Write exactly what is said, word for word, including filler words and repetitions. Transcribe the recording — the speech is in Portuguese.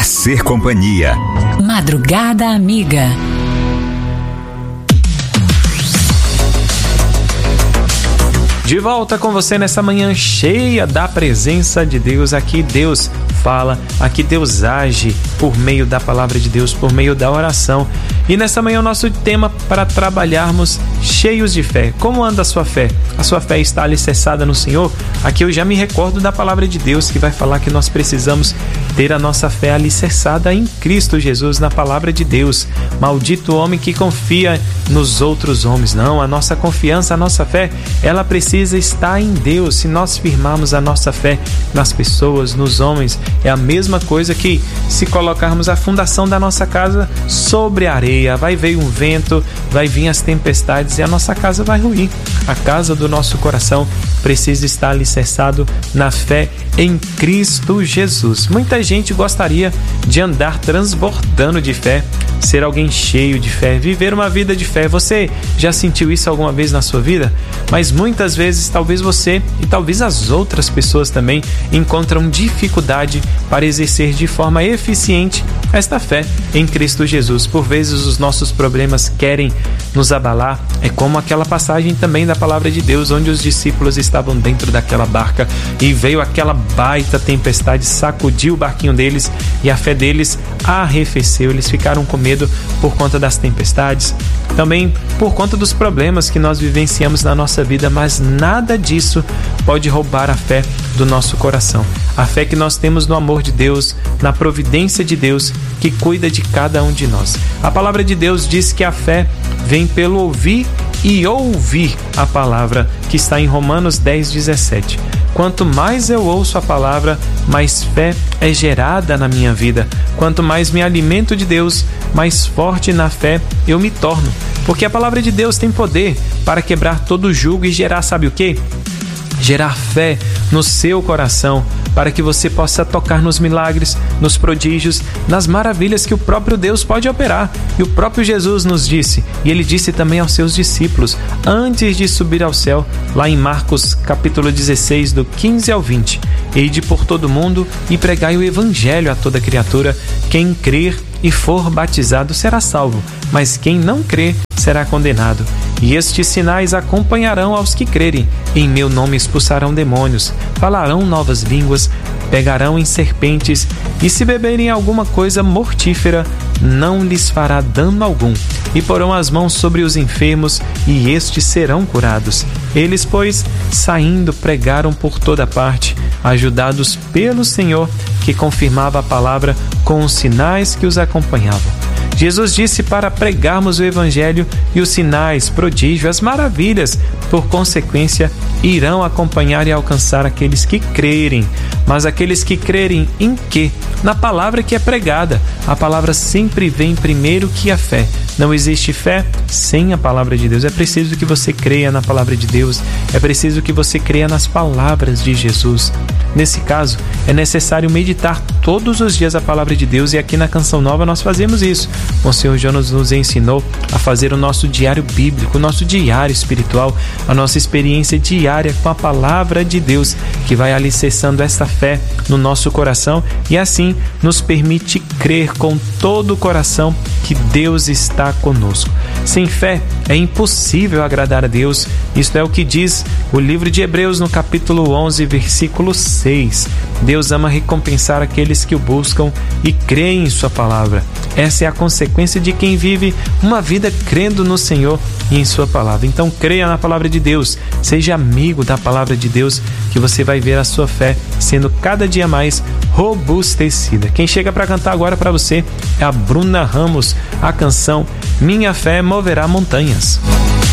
pra ser companhia. Madrugada Amiga. De volta com você nessa manhã cheia da presença de Deus. Aqui Deus fala, aqui Deus age por meio da palavra de Deus, por meio da oração. E nessa manhã o nosso tema para trabalharmos cheios de fé. Como anda a sua fé? A sua fé está alicerçada no Senhor? Aqui eu já me recordo da palavra de Deus que vai falar que nós precisamos ter a nossa fé alicerçada em Cristo Jesus, na palavra de Deus. Maldito o homem que confia nos outros homens. Não, a nossa confiança, a nossa fé, ela precisa estar em Deus. Se nós firmarmos a nossa fé nas pessoas, nos homens, é a mesma coisa que se colocarmos a fundação da nossa casa sobre a areia. Vai vir um vento, vai vir as tempestades e a nossa casa vai ruir. A casa do nosso coração precisa estar alicerçado na fé em Cristo Jesus. Muita gente gostaria de andar transbordando de fé, ser alguém cheio de fé, viver uma vida de fé. Você já sentiu isso alguma vez na sua vida? Mas muitas vezes, talvez você e talvez as outras pessoas também encontram dificuldade para exercer de forma eficiente esta fé em Cristo Jesus. Por vezes os nossos problemas querem nos abalar. É como aquela passagem também da palavra de Deus, onde os discípulos estavam dentro daquela barca e veio aquela baita tempestade, sacudiu o barquinho deles e a fé deles arrefeceu. Eles ficaram com medo por conta das tempestades, também por conta dos problemas que nós vivenciamos na nossa vida, mas nada disso pode roubar a fé do nosso coração. A fé que nós temos no amor de Deus, na providência de Deus que cuida de cada um de nós. A palavra de Deus diz que a fé vem pelo ouvir e ouvir a palavra, que está em Romanos dez, dezessete. Quanto mais eu ouço a palavra, mais fé é gerada na minha vida. Quanto mais me alimento de Deus, mais forte na fé eu me torno. Porque a palavra de Deus tem poder para quebrar todo jugo e gerar, sabe o quê? Gerar fé no seu coração, para que você possa tocar nos milagres, nos prodígios, nas maravilhas que o próprio Deus pode operar. E o próprio Jesus nos disse, e ele disse também aos seus discípulos, antes de subir ao céu, lá em Marcos capítulo dezesseis, do quinze ao vinte, ide por todo mundo e pregai o evangelho a toda criatura. Quem crer e for batizado será salvo, mas quem não crer será condenado. E estes sinais acompanharão aos que crerem. Em meu nome expulsarão demônios, falarão novas línguas, pegarão em serpentes, e se beberem alguma coisa mortífera, não lhes fará dano algum. E porão as mãos sobre os enfermos, e estes serão curados. Eles, pois, saindo, pregaram por toda parte, ajudados pelo Senhor, que confirmava a palavra com os sinais que os acompanhavam. Jesus disse para pregarmos o Evangelho, e os sinais, prodígios, as maravilhas, por consequência, irão acompanhar e alcançar aqueles que crerem. Mas aqueles que crerem em quê? Na palavra que é pregada. A palavra sempre vem primeiro que a fé. Não existe fé sem a palavra de Deus. É preciso que você creia na palavra de Deus. É preciso que você creia nas palavras de Jesus. Nesse caso, é necessário meditar todos os dias a palavra de Deus, e aqui na Canção Nova nós fazemos isso. O Senhor Jonas nos ensinou a fazer o nosso diário bíblico, o nosso diário espiritual, a nossa experiência diária com a palavra de Deus, que vai alicerçando essa fé no nosso coração e assim nos permite crer com todo o coração que Deus está conosco. Sem fé é impossível agradar a Deus. Isto é o que diz o livro de Hebreus no capítulo onze, versículo seis. Deus ama recompensar aqueles que o buscam e creem em sua palavra. Essa é a consequência de quem vive uma vida crendo no Senhor e em sua palavra. Então creia na palavra de Deus, seja amigo da palavra de Deus, que você vai ver a sua fé sendo cada dia mais robustecida. Quem chega para cantar agora para você é a Bruna Ramos, a canção Minha Fé Moverá Montanhas.